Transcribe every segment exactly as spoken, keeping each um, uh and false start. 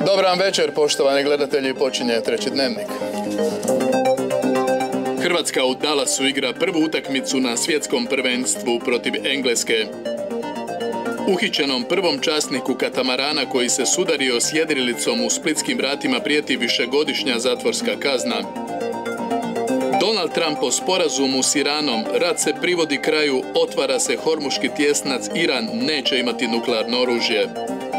Dobar vam večer, poštovani gledatelji, počinje treći dnevnik. Hrvatska u Dallasu igra prvu utakmicu na svjetskom prvenstvu protiv Engleske. Uhićenom prvom časniku katamarana koji se sudario s jedrilicom u splitskim vratima prijeti višegodišnja zatvorska kazna. Donald Trump o sporazumu s Iranom, rat se privodi kraju, otvara se hormuški tjesnac, Iran neće imati nuklearno oružje.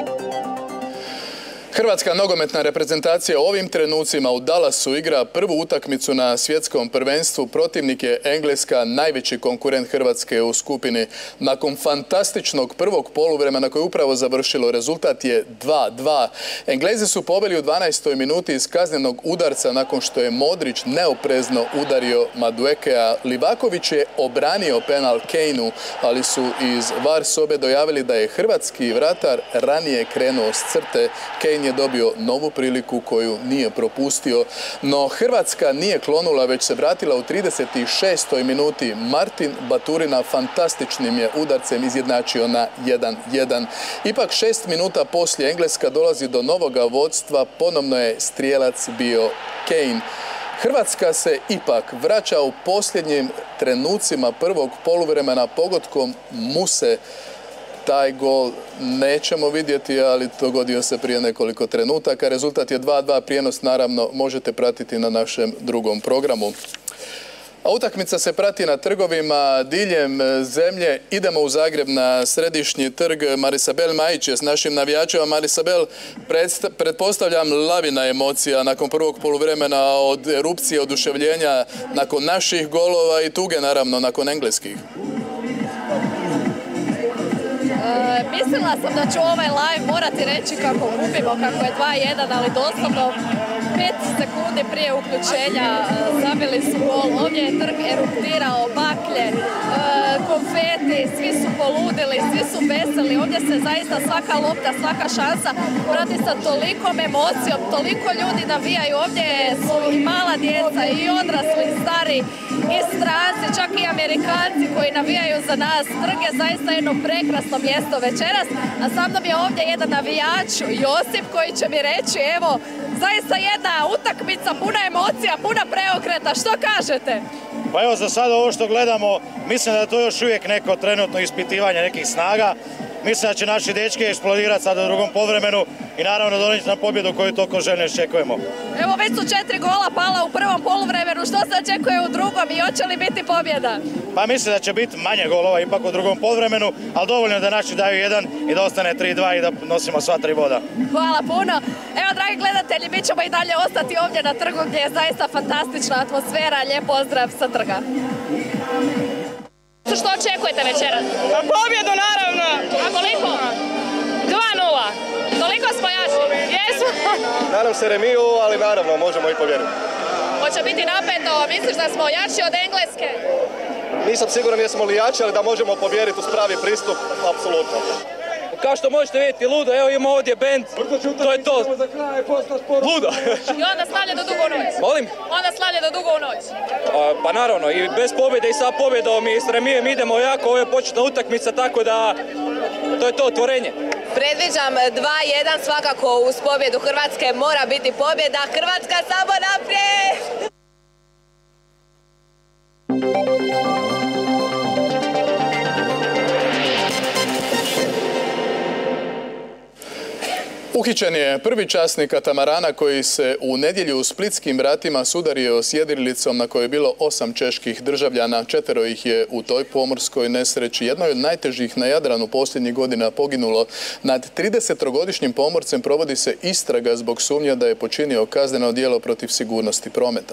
Hrvatska nogometna reprezentacija u ovim trenucima u Dallasu igra prvu utakmicu na svjetskom prvenstvu. Protivnik je Engleska, najveći konkurent Hrvatske u skupini. Nakon fantastičnog prvog poluvremena koje je upravo završilo, rezultat je dva dva. Englezi su pobjeli u dvanaestoj minuti iz kaznenog udarca nakon što je Modrić neoprezno udario Maduekea. Livaković je obranio penal Kaneu, ali su iz var sobe dojavili da je hrvatski vratar ranije krenuo s crte. Kane je dobio novu priliku koju nije propustio, no Hrvatska nije klonula, već se vratila u trideset šestoj minuti. Martin Baturina fantastičnim je udarcem izjednačio na jedan jedan. Ipak šest minuta poslije Engleska dolazi do novoga vodstva, ponovno je strijelac bio Kane. Hrvatska se ipak vraća u posljednjim trenucima prvog poluvremena pogodkom Muse. Taj gol nećemo vidjeti, ali dogodio se prije nekoliko trenutaka. Rezultat je dva dva, prijenos naravno možete pratiti na našem drugom programu. A utakmica se prati na trgovima diljem zemlje. Idemo u Zagreb na središnji trg. Marisabel Majić je s našim navijačima. Marisabel, pretpostavljam lavina emocija nakon prvog poluvremena, od erupcije oduševljenja nakon naših golova i tuge naravno nakon engleskih. E, mislila sam da ću ovaj live morati reći kako gubimo, kako je dva jedan, ali doslovno pet sekundi prije uključenja e, zabili su gol. Ovdje je trg eruptirao, baklje, e, konfeti, svi su poludili, svi su veseli. Ovdje se zaista svaka lopta, svaka šansa prati sa tolikom emocijom, toliko ljudi navijaju. Ovdje su i mala djeca, i odrasli, i stari, i stranci, čak i Amerikanci koji navijaju za nas. Trg je zaista jedno prekrasno mjesto večeras, a sa mnom je ovdje jedan navijač, Josip, koji će mi reći, evo, zaista jedna utakmica, puna emocija, puna preokreta. Što kažete? Pa evo, za sada ovo što gledamo, mislim da je to još uvijek neko trenutno ispitivanje nekih snaga. Mislim da će naši dečki eksplodirati sad u drugom poluvremenu i naravno donijeti na pobjedu koju toliko željno iščekujemo. Evo, već su četiri gola pala u prvom poluvremenu. Što se očekuje u drugom i hoće li biti pobjeda? Pa mislim da će biti manje golova ipak u drugom poluvremenu, ali dovoljno da naši daju jedan i da ostane tri dva i da nosimo sva tri boda. Hvala puno. Evo, dragi gledatelji, mi ćemo i dalje ostati ovdje na trgu gdje je zaista fantastična atmosfera. Lijep pozdrav sa trga. Što očekujete večeras? Pobjedu, naravno. A koliko? dva nula. Toliko smo jači? Jesmo. Nadam se remiju, ali naravno možemo i pobjediti. Hoće biti napeto, misliš da smo jači od Engleske? Nisam siguran jesmo li jači, ali da možemo pobjediti uz pravi pristup, apsolutno. Kao što možete vidjeti, ludo, evo imamo ovdje bend, to je to. Ludo. I onda slavlje do dugo u noć? Molim? Onda slavlje do dugo u noć? A, pa naravno, i bez pobjede i sa pobjedom i s remijem idemo jako, ovo je početna utakmica, tako da to je to otvorenje. Predviđam dva jedan, svakako uz pobjedu Hrvatske mora biti pobjeda. Hrvatska samo naprijed! Uhićen je prvi časnik katamarana koji se u nedjelju u splitskim vratima sudario s jedrilicom na kojoj je bilo osam čeških državljana. Četvero ih je u toj pomorskoj nesreći, jednoj od najtežih na Jadranu posljednjih godina, poginulo. Nad tridesetogodišnjim pomorcem provodi se istraga zbog sumnje da je počinio kazneno djelo protiv sigurnosti prometa.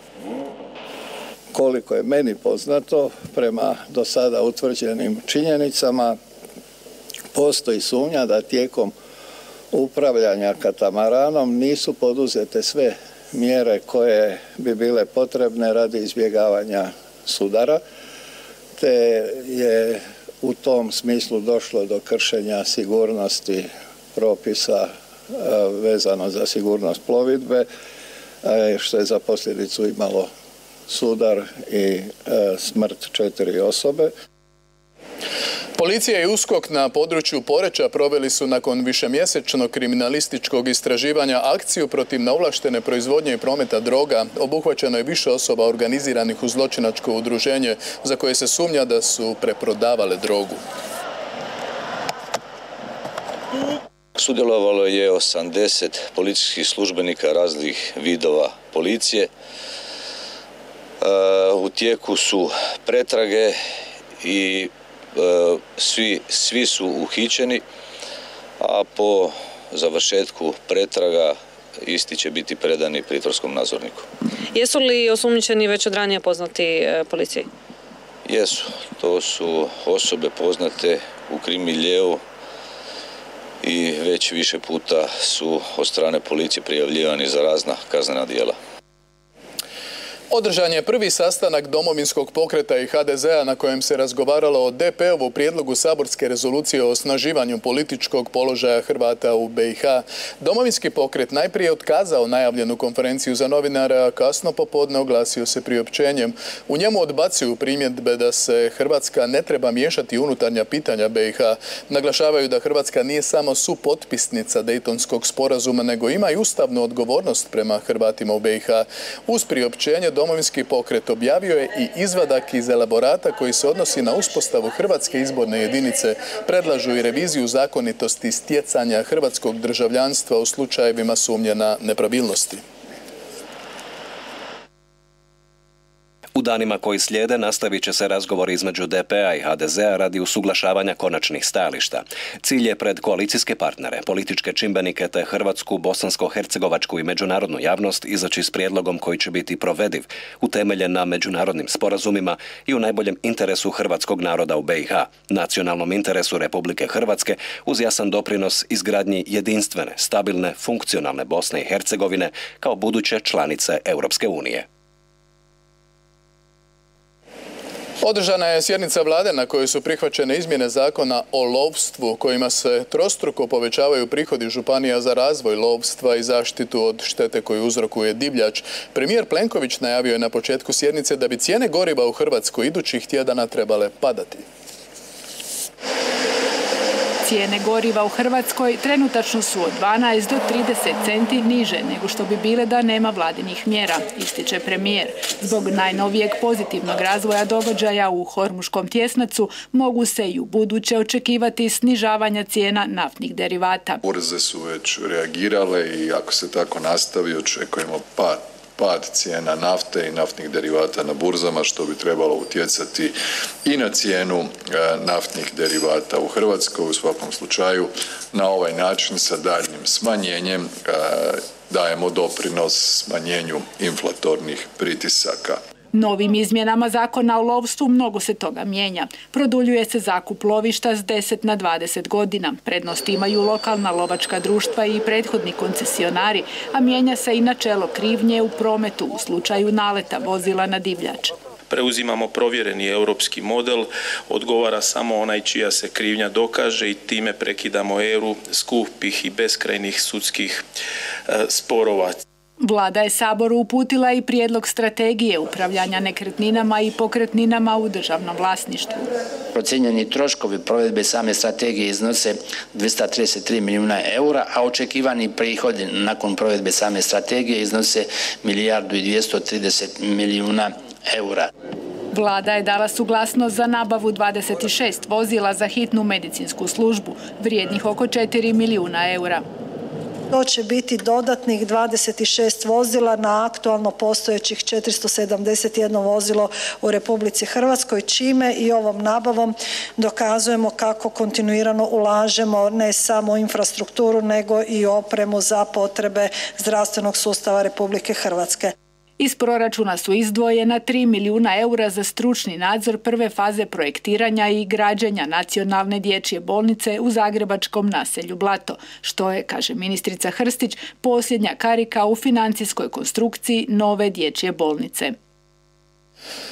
Koliko je meni poznato, prema do sada utvrđenim činjenicama, postoji sumnja da tijekom upravljanja katamaranom nisu poduzete sve mjere koje bi bile potrebne radi izbjegavanja sudara, te je u tom smislu došlo do kršenja sigurnosti propisa vezano za sigurnost plovidbe, što je za posljedicu imalo sudar i smrt četiri osobe. Policija i USKOK na području Poreča proveli su nakon višemjesečnog kriminalističkog istraživanja akciju protiv neovlaštene proizvodnje i prometa droga. Obuhvaćeno je više osoba organiziranih u zločinačko udruženje za koje se sumnja da su preprodavale drogu. Sudjelovalo je osamdeset policijskih službenika raznih vidova policije. U tijeku su pretrage i svi, svi su uhićeni, a po završetku pretraga isti će biti predani pritvorskom nadzorniku. Jesu li osumnjičeni već od ranije poznati policiji? Jesu. To su osobe poznate u krim miljeu i već više puta su od strane policije prijavljivani za razna kaznena djela. Održan je prvi sastanak Domovinskog pokreta i ha de zea na kojem se razgovaralo o de pe ovu prijedlogu saborske rezolucije o osnaživanju političkog položaja Hrvata u be i ha. Domovinski pokret najprije otkazao najavljenu konferenciju za novinare, a kasno popodne oglasio se priopćenjem. U njemu odbacuju primjedbe da se Hrvatska ne treba miješati unutarnja pitanja be i ha. Naglašavaju da Hrvatska nije samo supotpisnica Dejtonskog sporazuma, nego ima i ustavnu odgovornost prema Hrvatima u be i ha. Uz priopćenje Domovinski pokret objavio je i izvadak iz elaborata koji se odnosi na uspostavu Hrvatske izborne jedinice. Predlažu i reviziju zakonitosti stjecanja hrvatskog državljanstva u slučajevima sumnje na nepravilnosti. U danima koji slijede nastavit će se razgovor između de pe a i ha de zea radi usuglašavanja konačnih stajališta. Cilj je pred koalicijske partnere, političke čimbenike te hrvatsku, bosansko-hercegovačku i međunarodnu javnost izaći s prijedlogom koji će biti provediv, utemeljen na međunarodnim sporazumima i u najboljem interesu hrvatskog naroda u be i ha, nacionalnom interesu Republike Hrvatske uz jasan doprinos izgradnji jedinstvene, stabilne, funkcionalne Bosne i Hercegovine kao buduće članice Europske unije. Održana je sjednica vlade na kojoj su prihvaćene izmjene zakona o lovstvu, kojima se trostruko povećavaju prihodi županija za razvoj lovstva i zaštitu od štete koju uzrokuje divljač. Premijer Plenković najavio je na početku sjednice da bi cijene goriva u Hrvatskoj idućih tjedana trebale padati. Cijene goriva u Hrvatskoj trenutačno su od dvanaest do trideset centi niže nego što bi bile da nema vladinih mjera, ističe premijer. Zbog najnovijeg pozitivnog razvoja događaja u Hormuškom tjesnacu mogu se i u buduće očekivati snižavanja cijena naftnih derivata. Burze su već reagirale i ako se tako nastavi očekujemo pad. pad cijena nafte i naftnih derivata na burzama, što bi trebalo utjecati i na cijenu naftnih derivata u Hrvatskoj. U svakom slučaju, na ovaj način sa daljnjim smanjenjem dajemo doprinos smanjenju inflatornih pritisaka. Novim izmjenama zakona o lovstvu mnogo se toga mijenja. Produljuje se zakup lovišta s deset na dvadeset godina. Prednost imaju lokalna lovačka društva i prethodni koncesionari, a mijenja se i načelo krivnje u prometu u slučaju naleta vozila na divljač. Preuzimamo provjereni europski model, odgovara samo onaj čija se krivnja dokaže i time prekidamo eru skupih i beskrajnih sudskih e, sporova. Vlada je Saboru uputila i prijedlog strategije upravljanja nekretninama i pokretninama u državnom vlasništvu. Procijenjeni troškovi provedbe same strategije iznose dvjesto trideset tri milijuna eura, a očekivani prihodi nakon provedbe same strategije iznose milijardu i dvjesto trideset milijuna eura. Vlada je dala suglasnost za nabavu dvadeset šest vozila za hitnu medicinsku službu, vrijednih oko četiri milijuna eura. To će biti dodatnih dvadeset šest vozila na aktualno postojećih četiristo sedamdeset jedno vozilo u Republici Hrvatskoj, čime i ovom nabavom dokazujemo kako kontinuirano ulažemo ne samo u infrastrukturu nego i opremu za potrebe zdravstvenog sustava Republike Hrvatske. Iz proračuna su izdvojena tri milijuna eura za stručni nadzor prve faze projektiranja i građenja nacionalne dječje bolnice u zagrebačkom naselju Blato, što je, kaže ministrica Hrstić, posljednja karika u financijskoj konstrukciji nove dječje bolnice.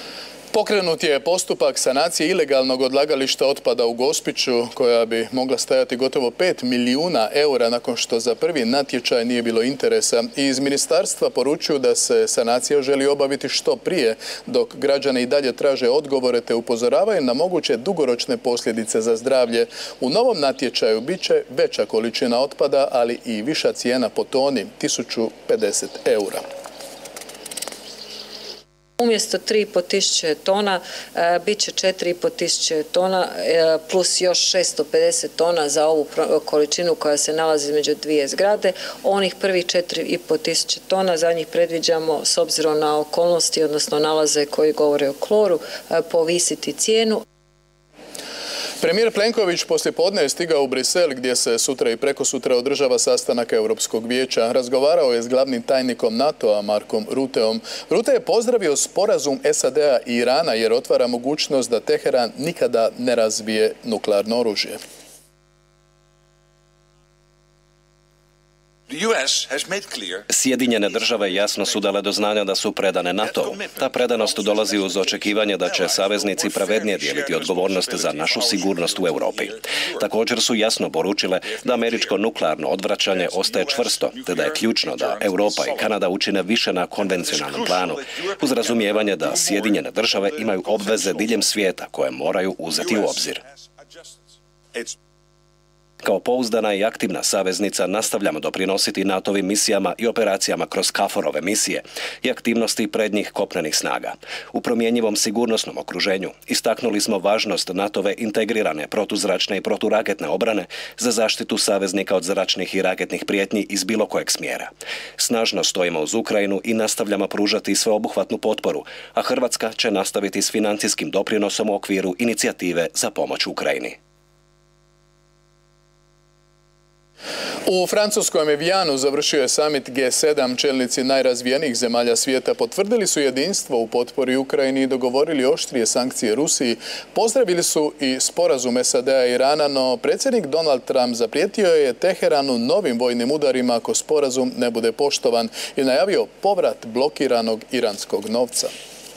Pokrenut je postupak sanacije ilegalnog odlagališta otpada u Gospiću, koja bi mogla stajati gotovo pet milijuna eura nakon što za prvi natječaj nije bilo interesa. Iz ministarstva poručuju da se sanacija želi obaviti što prije, dok građani i dalje traže odgovore te upozoravaju na moguće dugoročne posljedice za zdravlje. U novom natječaju bit će veća količina otpada, ali i viša cijena po toni, tisuću pedeset eura. Umjesto tri i pol tisuće tona e, bit će četiri i pol tisuće tona e, plus još šesto pedeset tona za ovu količinu koja se nalazi između dvije zgrade. Onih prvih četiri i pol tisuće tona za njih predviđamo s obzirom na okolnosti, odnosno nalaze koji govore o kloru, e, povisiti cijenu. Premijer Plenković poslijepodne je stigao u Brisel gdje se sutra i prekosutra održava sastanak Europskog vijeća. Razgovarao je s glavnim tajnikom NATO-a Markom Ruteom. Rute je pozdravio sporazum S A D-a i Irana jer otvara mogućnost da Teheran nikada ne razvije nuklearno oružje. Sjedinjene države jasno su dale do znanja da su predane NATO-u. Ta predanost dolazi uz očekivanje da će saveznici pravednije dijeliti odgovornost za našu sigurnost u Europi. Također su jasno poručile da američko nuklearno odvraćanje ostaje čvrsto, te da je ključno da Europa i Kanada učine više na konvencionalnom planu, uz razumijevanje da Sjedinjene države imaju obveze diljem svijeta koje moraju uzeti u obzir. Kao pouzdana i aktivna saveznica nastavljamo doprinositi NATO-vim misijama i operacijama kroz KFOR-ove misije i aktivnosti prednjih kopnenih snaga. U promjenjivom sigurnosnom okruženju istaknuli smo važnost NATO-ve integrirane protuzračne i proturaketne obrane za zaštitu saveznika od zračnih i raketnih prijetnji iz bilo kojeg smjera. Snažno stojimo uz Ukrajinu i nastavljamo pružati sveobuhvatnu potporu, a Hrvatska će nastaviti s financijskim doprinosom u okviru inicijative za pomoć Ukrajini. U francuskom Evianu završio je summit G sedam. Čelnici najrazvijenijih zemalja svijeta potvrdili su jedinstvo u potpori Ukrajini i dogovorili oštrije sankcije Rusiji. Pozdravili su i sporazum S A D-a i Irana, no predsjednik Donald Trump zaprijetio je Teheranu novim vojnim udarima ako sporazum ne bude poštovan i najavio povrat blokiranog iranskog novca.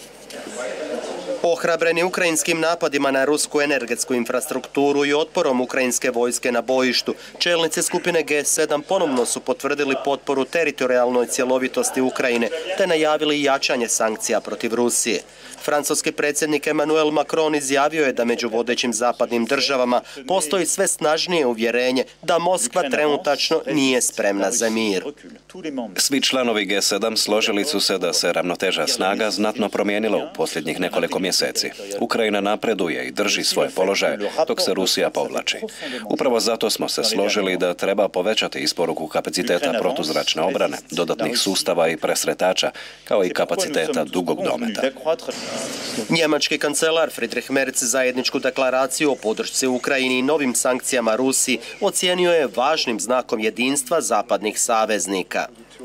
Ohrabreni ukrajinskim napadima na rusku energetsku infrastrukturu i otporom ukrajinske vojske na bojištu, čelnici skupine G sedam ponovno su potvrdili potporu teritorijalnoj cjelovitosti Ukrajine te najavili jačanje sankcija protiv Rusije. Francuski predsjednik Emmanuel Macron izjavio je da među vodećim zapadnim državama postoji sve snažnije uvjerenje da Moskva trenutačno nije spremna za mir. Svi članovi G sedam složili su se da se ravnoteža snaga znatno promijenila u posljednjih nekoliko mjeseci. Ukrajina napreduje i drži svoje položaje, dok se Rusija povlači. Upravo zato smo se složili da treba povećati isporuku kapaciteta protuzračne obrane, dodatnih sustava i presretača, kao i kapaciteta dugog dometa. Njemački kancelar Friedrich Merz zajedničku deklaraciju o podršci Ukrajini i novim sankcijama Rusiji ocijenio je važnim znakom jedinstva zapadnih saveznika.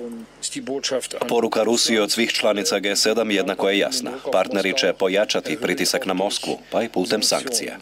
Poruka Rusiji od svih članica G sedam jednako je jasna. Partneri će pojačati pritisak na Moskvu, pa i putem sankcija.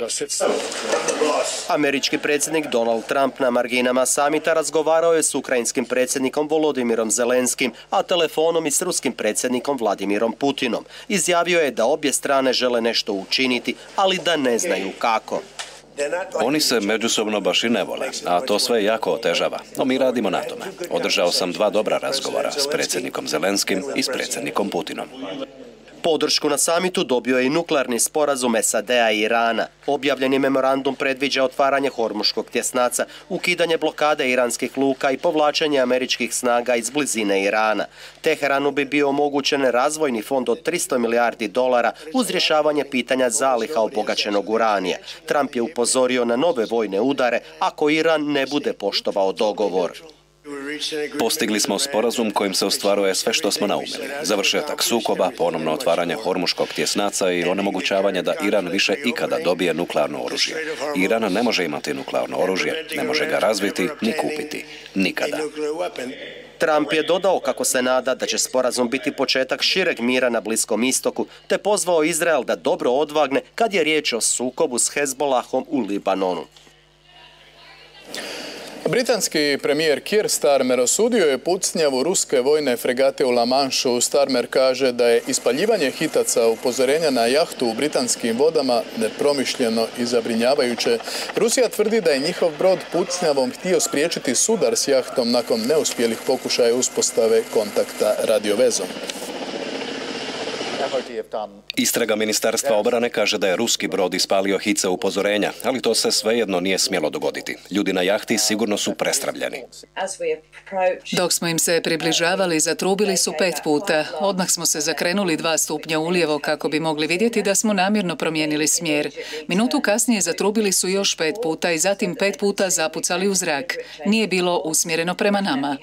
Američki predsjednik Donald Trump na marginama samita razgovarao je s ukrajinskim predsjednikom Volodimirom Zelenskim, a telefonom i s ruskim predsjednikom Vladimirom Putinom. Izjavio je da obje strane žele nešto učiniti, ali da ne znaju kako. Oni se međusobno baš i ne vole, a to sve jako otežava. No mi radimo na tome. Održao sam dva dobra razgovora s predsjednikom Zelenskim i s predsjednikom Putinom. Podršku na samitu dobio je i nuklearni sporazum S A D-a i Irana. Objavljeni memorandum predviđa otvaranje Hormuškog tjesnaca, ukidanje blokade iranskih luka i povlačenje američkih snaga iz blizine Irana. Teheranu bi bio omogućen razvojni fond od tristo milijardi dolara uz rješavanje pitanja zaliha obogaćenog uranija. Trump je upozorio na nove vojne udare ako Iran ne bude poštovao dogovor. Postigli smo sporazum kojim se ostvaruje sve što smo naumili. Završetak sukoba, ponovno otvaranje Hormuškog tjesnaca i onemogućavanje da Iran više ikada dobije nuklearno oružje. Iran ne može imati nuklearno oružje, ne može ga razviti ni kupiti. Nikada. Trump je dodao kako se nada da će sporazum biti početak šireg mira na Bliskom istoku, te pozvao Izrael da dobro odvagne kad je riječ o sukobu s Hezbolahom u Libanonu. Britanski premijer Keir Starmer osudio je pucnjavu ruske vojne fregate u La Manšu. Starmer kaže da je ispaljivanje hitaca upozorenja na jahtu u britanskim vodama nepromišljeno i zabrinjavajuće. Rusija tvrdi da je njihov brod pucnjavom htio spriječiti sudar s jahtom nakon neuspjelih pokušaja uspostave kontakta radiovezom. Istraga Ministarstva obrane kaže da je ruski brod ispalio hice upozorenja, ali to se svejedno nije smjelo dogoditi. Ljudi na jahti sigurno su prestravljeni. Dok smo im se približavali, zatrubili su pet puta. Odmah smo se zakrenuli dva stupnja ulijevo kako bi mogli vidjeti da smo namjerno promijenili smjer. Minutu kasnije zatrubili su još pet puta i zatim pet puta zapucali u zrak. Nije bilo usmjereno prema nama.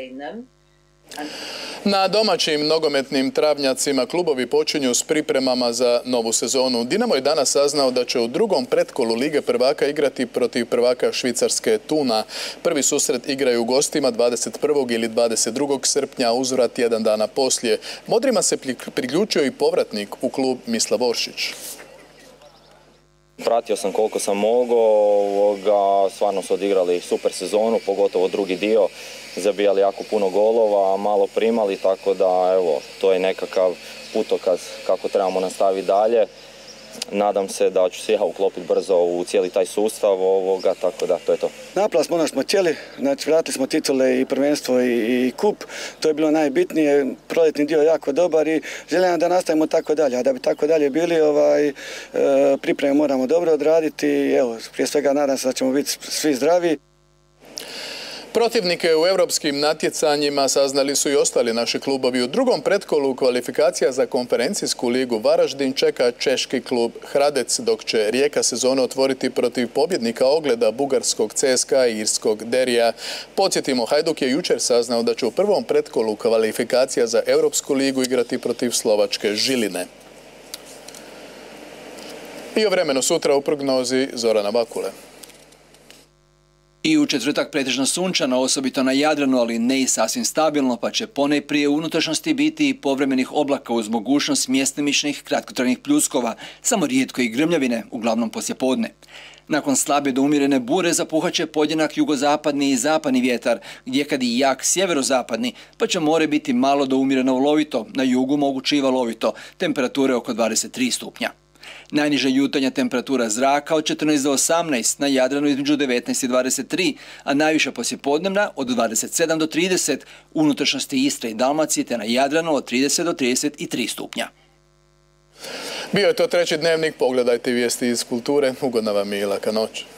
Na domaćim nogometnim travnjacima klubovi počinju s pripremama za novu sezonu. Dinamo je danas saznao da će u drugom pretkolu Lige prvaka igrati protiv prvaka Švicarske Tuna. Prvi susret igraju u gostima dvadeset prvog ili dvadeset drugog srpnja, uzvrat jedan dana poslije. Modrima se priključio i povratnik u klub Mislav Oršić. Pratio sam koliko sam mogao, stvarno su odigrali super sezonu, pogotovo drugi dio, zabijali jako puno golova, malo primali, tako da evo, to je nekakav putokaz kako trebamo nastaviti dalje. Nadam se da ću se ja uklopiti brzo u cijeli taj sustav ovoga, tako da to je to. Napravili smo ono što smo htjeli, znači vratili smo titule i prvenstvo i, i kup, to je bilo najbitnije, proljetni dio jako dobar i želim da nastavimo tako dalje, a da bi tako dalje bili, ovaj, e, pripreme moramo dobro odraditi i evo, prije svega nadam se da ćemo biti svi zdravi. Protivnike u europskim natjecanjima saznali su i ostali naši klubovi. U drugom pretkolu kvalifikacija za konferencijsku ligu Varaždin čeka češki klub Hradec, dok će Rijeka sezonu otvoriti protiv pobjednika ogleda bugarskog C S K A i irskog Derija. Podsjetimo, Hajduk je jučer saznao da će u prvom pretkolu kvalifikacija za Europsku ligu igrati protiv slovačke Žiline. I o vremenu sutra u prognozi Zorana Vakule. I u četvrtak pretežno sunčano, osobito na Jadranu, ali ne i sasvim stabilno, pa će ponajprije u unutrašnjosti biti i povremenih oblaka uz mogućnost mjestimičnih kratkotrajnih pljuskova, samo rijetko i grmljavine, uglavnom poslijepodne. Nakon slabe do umjerene bure zapuhat će podjednak jugozapadni i zapadni vjetar, gdje kad i jak sjeverozapadni, pa će more biti malo do umjereno lovito, na jugu moguće i valovito, temperature oko dvadeset tri stupnja. Najniža jutarnja temperatura zraka od četrnaest do osamnaest, na Jadranu između devetnaest i dvadeset tri, a najviša poslijepodnevna od dvadeset sedam do trideset, u unutrašnjosti Istre i Dalmacije te na Jadranu od trideset do trideset tri stupnja. Bio je to treći dnevnik, pogledajte vijesti iz kulture, ugodna vam i laka noć.